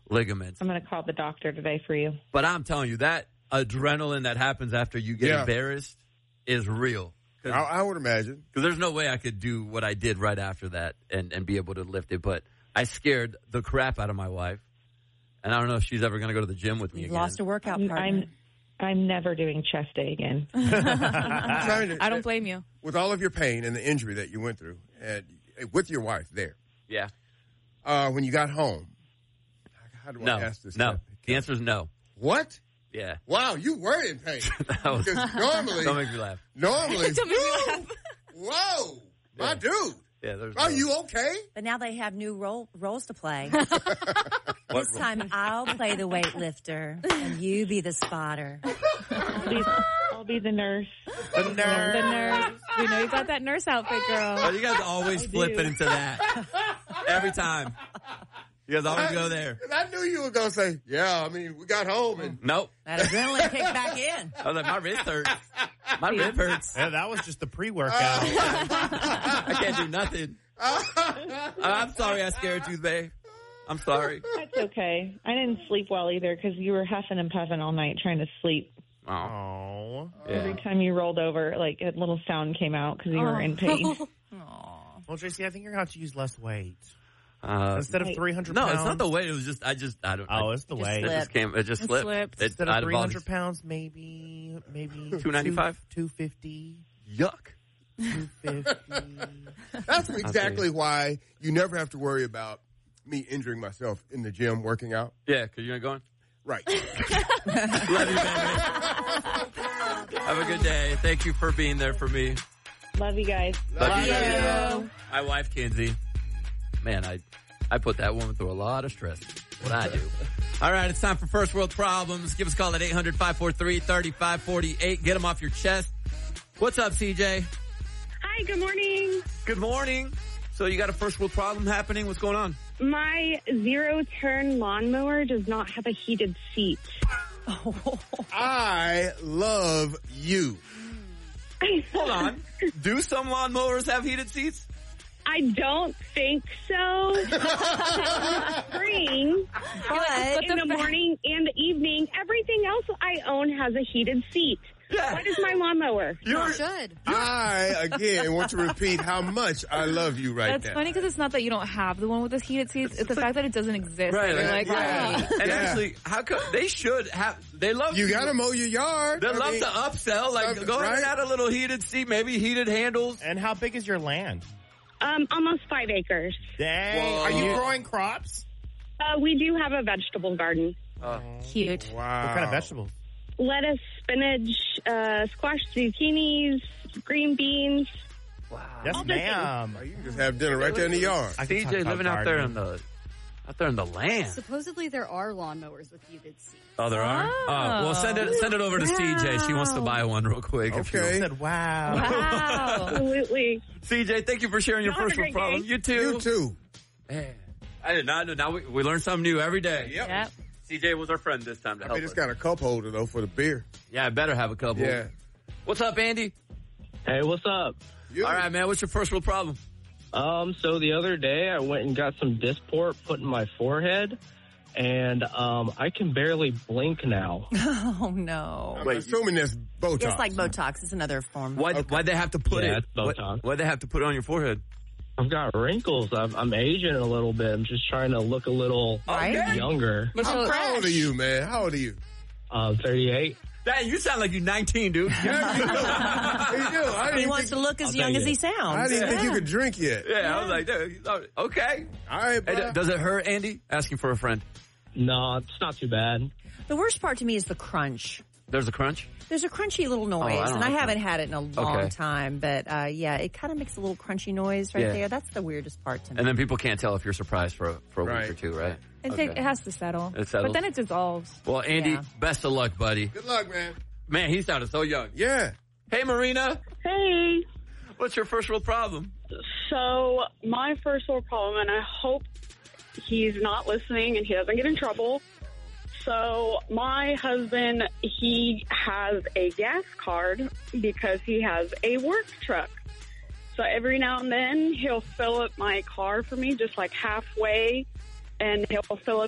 ligaments. I'm going to call the doctor today for you. But I'm telling you, that adrenaline that happens after you get embarrassed is real. I would imagine. Because there's no way I could do what I did right after that and be able to lift it. But I scared the crap out of my wife. And I don't know if she's ever going to go to the gym with me again. Lost a workout partner. I'm never doing chest day again. I don't blame you. With all of your pain and the injury that you went through, and with your wife there. Yeah. When you got home, how do I ask this? No. The answer is no. What? Yeah. Wow, you were in pain. Because normally. Don't make me laugh. Normally. Don't make me laugh. Whoa. My dude. Yeah, Are you okay? But now they have new roles to play. This time I'll play the weightlifter and you be the spotter. I'll be the nurse. The nurse. We know you got that nurse outfit, girl. Oh, you guys always flip it into that. Every time. You guys always go there. I knew you were going to say, we got home. And Nope. That adrenaline kicked back in. I was like, my wrist hurts. My rib hurts. Yeah, that was just the pre-workout. I can't do nothing. I'm sorry I scared you, babe. I'm sorry. That's okay. I didn't sleep well either because you were huffing and puffing all night trying to sleep. Oh. Every time you rolled over, like a little sound came out because you were in pain. Well, JC, I think you're going to have to use less weight. Instead of 300 no, pounds. No, it's not the weight. It was just, I don't know. Oh, it's the weight. It just slipped. Instead of 300 pounds, maybe 295? 250. Yuck. 250. That's exactly why you never have to worry about me injuring myself in the gym working out. Yeah, because you're not going? Right. Love you, baby. Have a good day. Thank you for being there for me. Love you guys. Love you. My wife, Kenzie. Man, I put that woman through a lot of stress. What I do. All right, it's time for First World Problems. Give us a call at 800-543-3548. Get them off your chest. What's up, CJ? Hi, good morning. Good morning. So you got a first world problem happening? What's going on? My zero-turn lawnmower does not have a heated seat. I love you. Hold on. Do some lawnmowers have heated seats? I don't think so. Spring, but in the morning and the evening, everything else I own has a heated seat. Yeah. What is my lawnmower? You should. I, again, want to repeat how much I love you right now. That's funny because it's not that you don't have the one with the heated seats. It's the fact that it doesn't exist. Right. You're like, And actually, how come they should have, they love You got to mow your yard. They love to upsell, like go ahead and add a little heated seat, maybe heated handles. And how big is your land? Almost 5 acres. Dang. Whoa. Are you growing crops? We do have a vegetable garden. cute. Wow. What kind of vegetables? Lettuce, spinach, squash, zucchinis, green beans. Wow. Yes, ma'am. You can just have dinner right there in the yard. CJ living out there in the land. Supposedly there are lawnmowers with heated seats. Oh, there are? Oh, well, send it over to CJ. She wants to buy one real quick. Okay. I said, wow. Absolutely. CJ, thank you for sharing your Have a first world great problem. day. You too. You too. Man, I did not know. Now we learn something new every day. Yep. CJ was our friend this time to I help bet it's us. got a cup holder, though, for the beer. Yeah, I better have a couple. Yeah. What's up, Andy? Hey, what's up? You. All right, man. What's your first world problem? So the other day I went and got some Dysport put in my forehead, and I can barely blink now. Oh, no. I'm assuming that's Botox. It's like Botox. It's another form. Why'd they have to put Yeah, it? it's Botox. Why'd they have to put it on your forehead? I've got wrinkles. I'm aging a little bit. I'm just trying to look a little younger. How old are you, man? How old are you? 38. Dang, you sound like you're 19, dude. Yeah, you do. I He wants to look as young as he sounds. I didn't think you could drink yet. Yeah, I was like, dude, okay. All right, Hey, bro. does it hurt, Andy? Asking for a friend. No, it's not too bad. The worst part to me is the crunch. There's a crunch? There's a crunchy little noise, I don't and I like haven't that. had it in a long Okay. time. But, yeah, it kind of makes a little crunchy noise right Yeah. there. That's the weirdest part to me. And then people can't tell if you're surprised for a week Right. or two, right? It has to settle. It settles. But then it dissolves. Well, Andy, Yeah. best of luck, buddy. Good luck, man. Man, he sounded so young. Yeah. Hey, Marina. Hey. What's your first world problem? So my first world problem, and I hope he's not listening and he doesn't get in trouble. So my husband, he has a gas card because he has a work truck. So every now and then he'll fill up my car for me just like halfway, and he'll fill up